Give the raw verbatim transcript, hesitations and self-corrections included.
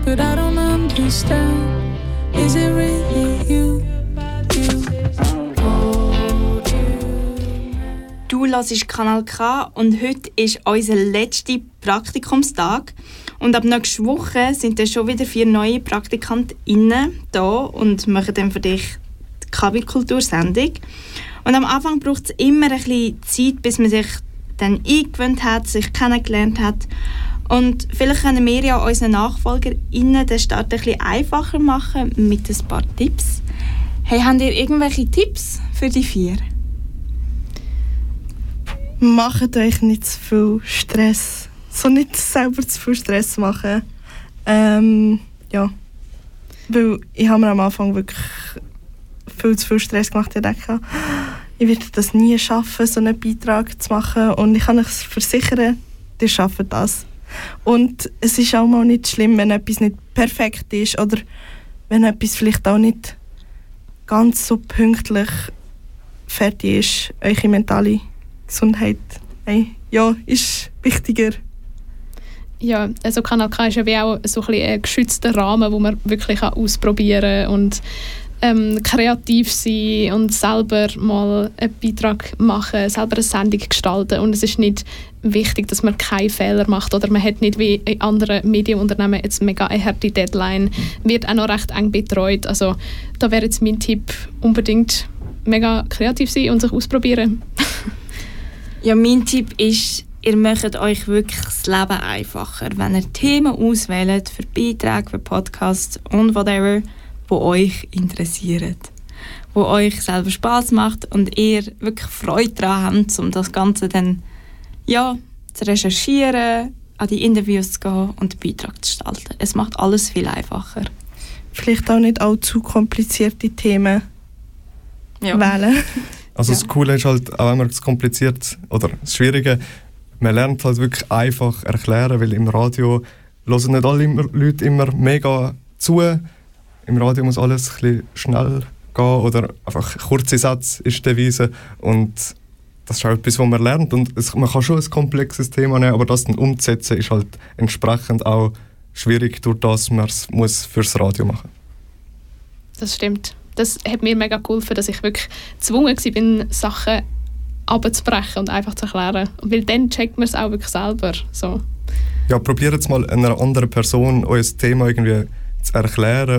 But I don't understand. Is it really you? Du hörst Kanal K und heute ist unser letzter Praktikumstag. Und ab nächster Woche sind dann schon wieder vier neue PraktikantInnen da und machen dann für dich die K B-Kultursendung. Und am Anfang braucht es immer ein bisschen Zeit, bis man sich dann eingewöhnt hat, sich kennengelernt hat. Und vielleicht können wir ja unseren NachfolgerInnen den Start ein bisschen einfacher machen mit ein paar Tipps. Hey, habt ihr irgendwelche Tipps für die vier? Macht euch nicht zu viel Stress. So nicht selber zu viel Stress machen. Ähm, ja. Weil ich habe mir am Anfang wirklich viel zu viel Stress gemacht. Ich dachte, ich werde das nie schaffen, so einen Beitrag zu machen. Und ich kann euch versichern, ihr schafft das. Und es ist auch mal nicht schlimm, wenn etwas nicht perfekt ist oder wenn etwas vielleicht auch nicht ganz so pünktlich fertig ist. Eure mentale Gesundheit, hey, ja, ist wichtiger. Ja, also Kanal K ist ja wie auch so ein, bisschen ein geschützter Rahmen, wo man wirklich ausprobieren kann und ähm, kreativ sein und selber mal einen Beitrag machen, selber eine Sendung gestalten. Und es ist nicht wichtig, dass man keine Fehler macht oder man hat nicht wie in anderen Medienunternehmen jetzt mega eine harte Deadline, wird auch noch recht eng betreut. Also da wäre jetzt mein Tipp, unbedingt mega kreativ sein und sich ausprobieren. Ja, mein Tipp ist, ihr macht euch wirklich das Leben einfacher, wenn ihr Themen auswählt für Beiträge, für Podcasts und whatever, die euch interessieren. Die euch selber Spass macht und ihr wirklich Freude daran habt, um das Ganze dann ja, zu recherchieren, an die Interviews zu gehen und den Beitrag zu gestalten. Es macht alles viel einfacher. Vielleicht auch nicht allzu komplizierte Themen ja. wählen. Also ja. das Coole ist halt, auch wenn man es kompliziert oder das Schwierige, man lernt halt wirklich einfach erklären, weil im Radio hören nicht alle immer, Leute immer mega zu. Im Radio muss alles ein bisschen schnell gehen oder einfach kurze Sätze ist die Devise. Und das ist auch etwas, was man lernt. Und es, man kann schon ein komplexes Thema nehmen, aber das dann umzusetzen ist halt entsprechend auch schwierig, durch das man es muss fürs Radio machen. Das stimmt. Das hat mir mega geholfen, dass ich wirklich gezwungen war, Sachen abzubrechen und einfach zu erklären. Weil dann checkt man es auch wirklich selber. So. Ja, probiert jetzt mal einer anderen Person euer Thema irgendwie zu erklären